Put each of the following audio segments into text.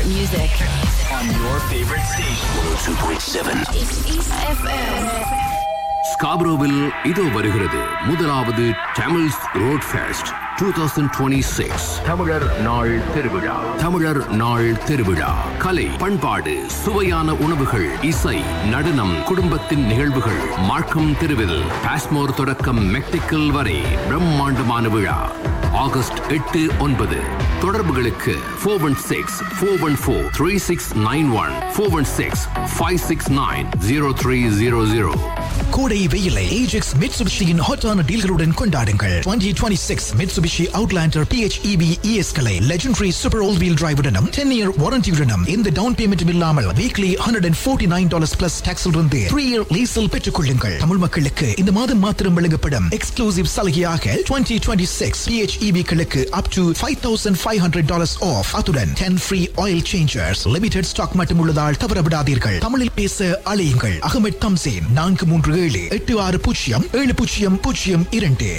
music. On your favorite station. 102.7. It's East FM. ஸ்காப்ரோவில் இதோ வருகிறது முதலாவது தமிழ்ஸ் ரோட் ஃபெஸ்ட் 2026. தமிழர் நாள் திருவிழா. தமிழர் நாள் திருவிழா. கலை, பண்பாடு, சுவையான உணவுகள், இசை, நடனம், குடும்பத்தின் நிகழ்வுகள். மார்க்கம் தெருவில் பாஸ்மோர் தொடக்கம் மெக்டிக்கல் வரை பிரம்மாண்டமான விழா. ஆகஸ்ட் 8-9. தொடர்புகளுக்கு 416-414-3691 416-569-0300. கோடை வெயிலை ஏஜெக்ஸ் மிட்சுபிஷியின் ஹாட்டான டீல்களுடன் கொண்டாடுங்கள். 2026 Mitsubishi Outlander PHEV ES-களை legendary super all wheel டிரைவுடனும் 10-year வாரண்டியுடனும் இந்த டவுன் பேமெண்ட் இல்லாமல் வீக்லி $149 பிளஸ் டாக்ஸ் இருந்து 3-year லீஸில் பெற்றுக் கொள்ளுங்கள். தமிழ் மக்களுக்கு இந்த மாதம் மாத்திரம் வழங்கப்படும் எக்ஸ்க்ளூசிவ் சலுகையாக 2026 PHEV-களுக்கு up to $5,500 ஆஃப். அத்துடன் 10 free oil changers. Limited stock மட்டும் உள்ளதால் தவறவிடாதீர்கள். தமிழில் பேச அழையுங்கள். அகமது தம்சேன் 437-860702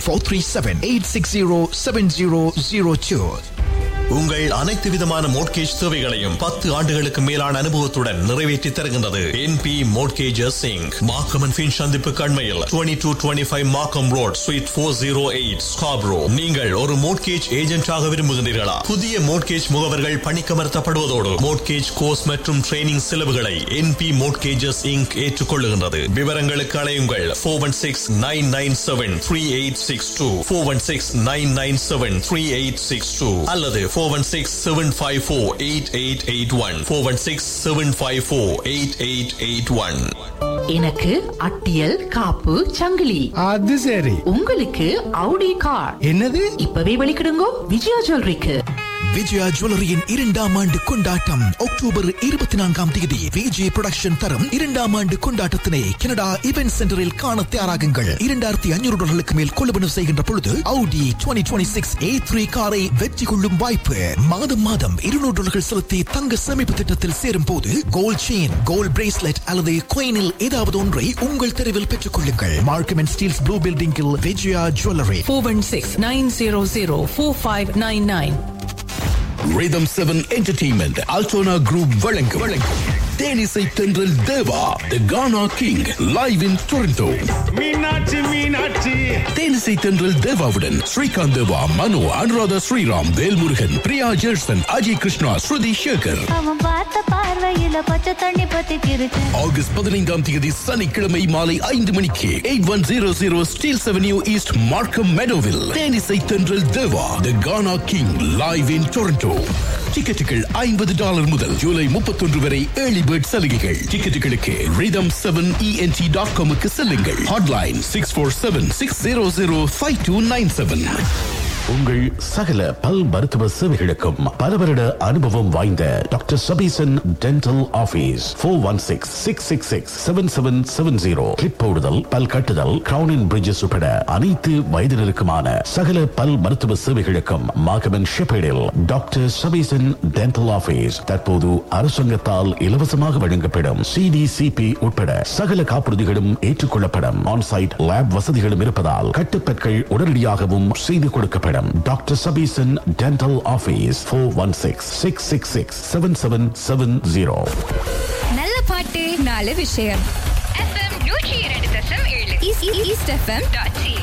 437-860-7002. உங்கள் அனைத்து விதமான மோட்கேஜ் சேவைகளையும் 10 ஆண்டுகளுக்கு மேலான அனுபவத்துடன் நிறைவேற்றி தருகின்றது NP Mortgages Inc. Markham and fin சந்திப்பு கண்மையில் 2225 மார்க்கம் ரோட் ஸ்வீட் 408 ஸ்காப்ரோ. நீங்கள் ஒரு மோட்கேஜ் ஏஜென்டாக விரும்புகிறீர்களா? புதிய மோட்கேஜ் முகவர்கள் பணிக்கமர்த்தப்படுவதோடு மோட்கேஜ் கோர்ஸ் மற்றும் ட்ரைனிங் செலவுகளை NP Mortgages Inc. ஏற்றுக்கொள்ளுகின்றது. விவரங்களுக்கு அழையுங்கள் 416-997-3862 416-997-3862 அல்லது 416-754-8881 416-754-8881. எனக்கு அட்டியல் காப்பு சங்கிலி. அது சரி. உங்களுக்கு அவுடி கார். என்னது? இப்பவே வெளிக்கிடுங்கோ விஜயா ஜுவல்லரிக்கு. விஜயா ஜுவல்லரியின் 2ஆம் ஆண்டு கொண்டாட்டம் அக்டோபர் 24ஆம் தேதி விஜே புரொடக்ஷன் தரும் 2ஆம் ஆண்டு கொண்டாட்டத்தினை கனடா இவென்ட் சென்டரில் காண தயாராகுங்கள். $2,500 மேல் கொள்வனவு செய்கின்ற பொழுது Audi 2026 A3 காரை வெற்றி கொள்ளும் வாய்ப்பு. மாதம் மாதம் $200 செலுத்தி தங்க சேமிப்பு திட்டத்தில் சேரும் போது கோல்ட் செயின், கோல்ட் பிரேஸ்லெட் அல்லது coinல் ஏதாவது ஒன்றை உங்கள் தெருவில் பெற்றுக் கொள்ளுங்கள். மார்க்கம் அண்ட் ஸ்டீல்ஸ் ப்ளூ பில்டிங்கில் Vijaya jewellery. 416-900-4599. Rhythm 7 Entertainment Altona Group வழங்கும் தேனிசை தென்றல் தேவா The Ghana King live in Toronto. Meenakshi தேனிசை தென்றல் தேவாவுடன் ஸ்ரீகாந்த் தேவா, மனு, அனுராதா ஸ்ரீராம், வேல்முருகன், பிரியா ஜெர்சன், அஜய் கிருஷ்ணா, ஸ்ருதி சேகர். ஆகஸ்ட் 15ஆம் தேதி சனிக்கிழமை மாலை 5 மணிக்கு 8100 Steeles Avenue East, Markham Meadowville. தேனிசை தென்றல் தேவா The Ghana King live in Toronto. டிக்கெட்டுகள் $50 முதல் ஜூலை 31 வரை ஏர்லி பேர்ட் சலுகைகள். டிக்கெட்டுகளுக்கு rhythm7ent.com-க்கு செல்லுங்கள். ஹாட்லைன் 647-600-5297. உங்கள் சகல பல் மருத்துவ சேவைகளுக்கும் பல வருட அனுபவம் வாய்ந்த doctor Sabesan dental office 416-666-7770. Clip போடுதல், பல் கட்டுதல், கிரவுன் அண்ட் பிரிட்ஜஸ் உட்பட அனைத்து வயதினருக்குமான சகல பல் மருத்துவ சேவைகளுக்கும் மார்க்கம் ஷெப்பேடில் டாக்டர் சபீசன் டென்டல் ஆபீஸ் தற்போது அரசாங்கத்தால் இலவசமாக வழங்கப்படும் CDCP உட்பட சகல காப்புறுதிகளும் ஏற்றுக்கொள்ளப்படும். ஆன்சைட் லேப் வசதிகளும் இருப்பதால் கட்டுப்பற்கள் உடனடியாகவும் செய்து கொடுக்கப்படும். Doctor Sabesan dental office 416-666-7770. நல்ல பாட்டு, நல்ல விஷயம். FM 102.7 East FM.ca